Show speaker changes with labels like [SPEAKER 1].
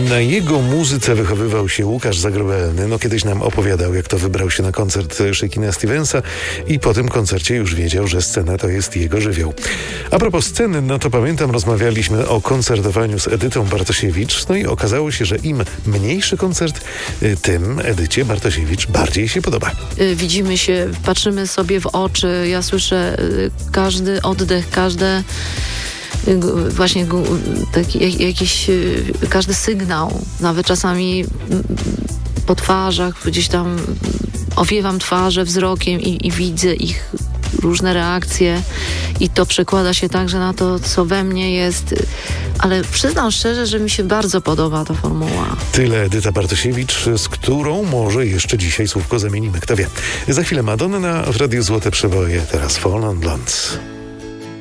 [SPEAKER 1] Na jego muzyce wychowywał się Łukasz Zagrobelny. No kiedyś nam opowiadał, jak to wybrał się na koncert Shakina Stevensa i po tym koncercie już wiedział, że scena to jest jego żywioł. A propos sceny, no to pamiętam, rozmawialiśmy o koncertowaniu z Edytą Bartosiewicz, no i okazało się, że im mniejszy koncert, tym Edycie Bartosiewicz bardziej się podoba.
[SPEAKER 2] Widzimy się, patrzymy sobie w oczy, ja słyszę każdy oddech, właśnie taki jakiś każdy sygnał, nawet czasami po twarzach gdzieś tam owiewam twarze wzrokiem i widzę ich różne reakcje i to przekłada się także na to, co we mnie jest, ale przyznam szczerze, że mi się bardzo podoba ta formuła.
[SPEAKER 1] Tyle Edyta Bartosiewicz, z którą może jeszcze dzisiaj słówko zamienimy, kto wie. Za chwilę Madonna w Radiu Złote Przeboje, teraz Fall on Blondes.